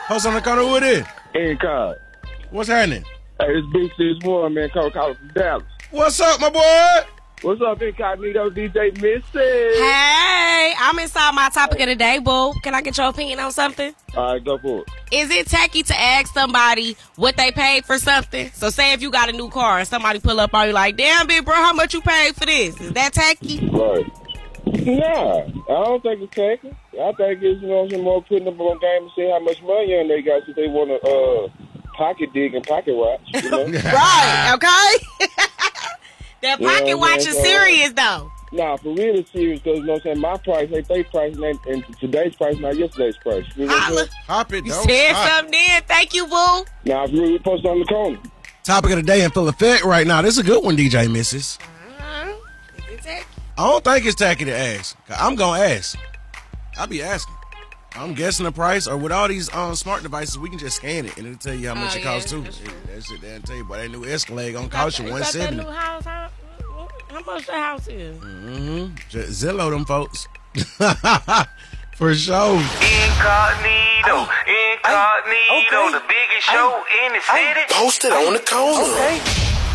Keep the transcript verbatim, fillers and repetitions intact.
Post on the corner, who it is? Hey, Card. What's happening? Hey, it's Big Six One, man. Call, call from Dallas. What's up, my boy? What's up, Incognito D J Missy? Hey, I'm inside my topic of the day, boo. Can I get your opinion on something? All right, go for it. Is it tacky to ask somebody what they paid for something? So say if you got a new car and somebody pull up on you like, damn, big bro, how much you paid for this? Is that tacky? Right. Nah, I don't think it's tacky. I think it's, you know, some more putting up on game and see how much money on they got since they want to uh, pocket dig and pocket watch, you know? Right, okay? That You know pocket what I'm watch saying? is serious, though. Nah, for real it's serious because, you know what I'm saying, my price ain't they price and, and today's price not yesterday's price. You know what I'm Holla. saying? Hop it, You though. said Hop. something then. Thank you, boo. Nah, for real, we post on the corner. Topic of the day in full effect right now. This is a good one, D J Missus. Uh-huh. Is it tacky? I don't think it's tacky to ask. I'm going to ask. I'll be asking. I'm guessing the price, or with all these um, smart devices, we can just scan it, and it'll tell you how much Oh, it yeah, costs, too. that's true. That shit there tell you, boy, that new Escalade gonna cost you You one got that seventy. new house, huh? How much the house is? Mm-hmm. Just Zillow them folks. For sure. Incognito, incognito, okay. the biggest show in the city. Posted on the corner. Okay.